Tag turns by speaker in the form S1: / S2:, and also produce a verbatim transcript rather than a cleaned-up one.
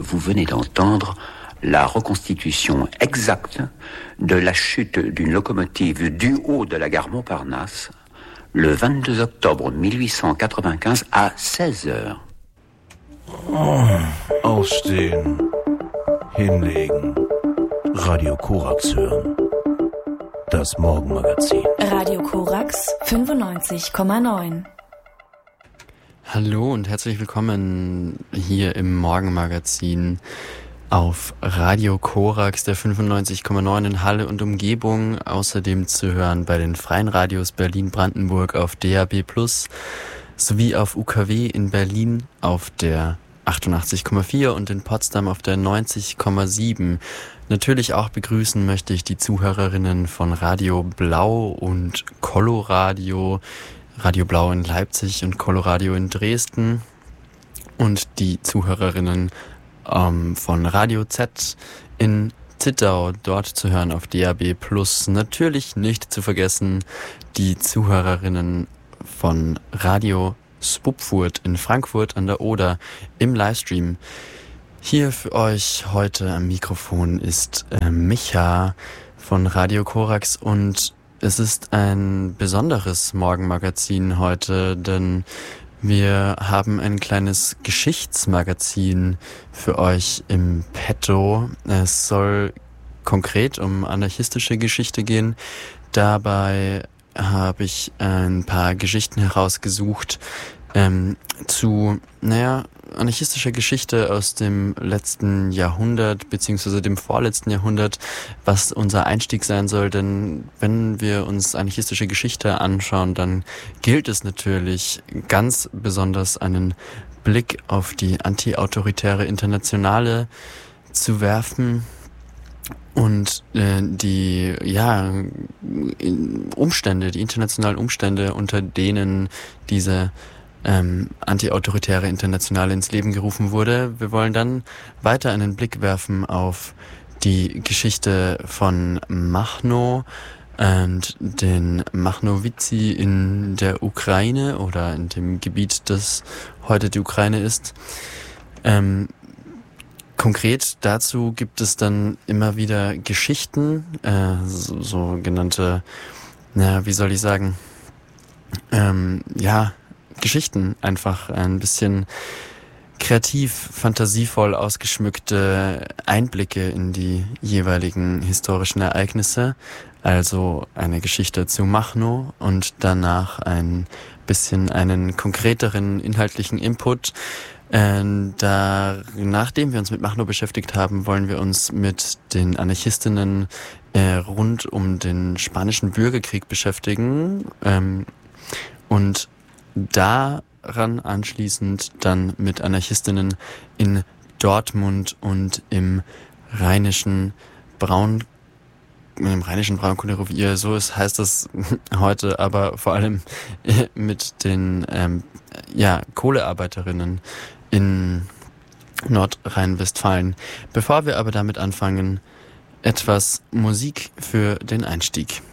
S1: vous venez d'entendre la reconstitution exacte de la chute d'une locomotive du haut de la gare Montparnasse le vingt-deux octobre mille huit cent quatre-vingt-quinze à seize heures.
S2: Oh, aufstehen, hinlegen, Radio Korax hören. Das Morgenmagazin.
S3: Radio Korax fünfundneunzig Komma neun.
S4: Hallo und herzlich willkommen hier im Morgenmagazin auf Radio Korax, der fünfundneunzig Komma neun in Halle und Umgebung. Außerdem zu hören bei den freien Radios Berlin-Brandenburg auf D A B plus, sowie auf U K W in Berlin auf der achtundachtzig Komma vier und in Potsdam auf der neunzig Komma sieben. Natürlich auch begrüßen möchte ich die Zuhörerinnen von Radio Blau und Coloradio, Radio Blau in Leipzig und Coloradio in Dresden und die Zuhörerinnen ähm, von Radio Z in Zittau, dort zu hören auf D A B plus. Natürlich nicht zu vergessen die Zuhörerinnen von Radio Spupfurt in Frankfurt an der Oder im Livestream. Hier für euch heute am Mikrofon ist äh, Micha von Radio Korax und es ist ein besonderes Morgenmagazin heute, denn wir haben ein kleines Geschichtsmagazin für euch im Petto. Es soll konkret um anarchistische Geschichte gehen. Dabei habe ich ein paar Geschichten herausgesucht ähm, zu, naja, anarchistischer Geschichte aus dem letzten Jahrhundert beziehungsweise dem vorletzten Jahrhundert, was unser Einstieg sein soll, denn wenn wir uns anarchistische Geschichte anschauen, dann gilt es natürlich ganz besonders einen Blick auf die antiautoritäre Internationale zu werfen und äh, die ja Umstände, die internationalen Umstände, unter denen diese Ähm, antiautoritäre Internationale ins Leben gerufen wurde. Wir wollen dann weiter einen Blick werfen auf die Geschichte von Machno und den Machnowici in der Ukraine oder in dem Gebiet, das heute die Ukraine ist. Ähm, konkret dazu gibt es dann immer wieder Geschichten, äh, so, sogenannte, na, wie soll ich sagen, ähm, ja, Geschichten, einfach ein bisschen kreativ, fantasievoll ausgeschmückte Einblicke in die jeweiligen historischen Ereignisse. Also eine Geschichte zu Machno und danach ein bisschen einen konkreteren inhaltlichen Input. Ähm, da, nachdem wir uns mit Machno beschäftigt haben, wollen wir uns mit den Anarchistinnen äh, rund um den Spanischen Bürgerkrieg beschäftigen ähm, und daran anschließend dann mit Anarchistinnen in Dortmund und im rheinischen Braun, im rheinischen Braunkohlerevier, so ist, heißt das heute, aber vor allem mit den ähm, ja, Kohlearbeiterinnen in Nordrhein-Westfalen. Bevor wir aber damit anfangen, etwas Musik für den Einstieg.